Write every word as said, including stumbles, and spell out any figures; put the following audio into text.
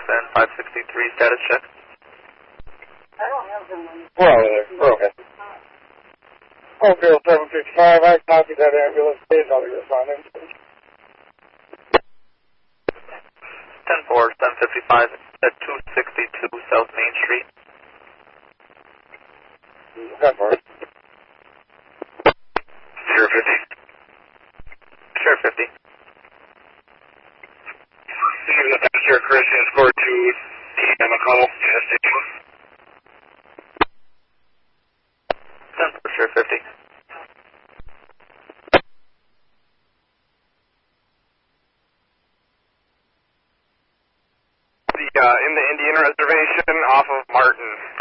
and five sixty-three status check. We're over there. We're okay. Oakville seven fifty-five, I copied that ambulance. Please, I'll be responding. ten four, seven fifty-five at two sixty-two South Main Street. ten four. Sheriff fifty. Sheriff fifty. Sheriff Christian, score two, T M McCall, S H. ten four, Sheriff fifty. The, uh, in the Indian Reservation off of Martin.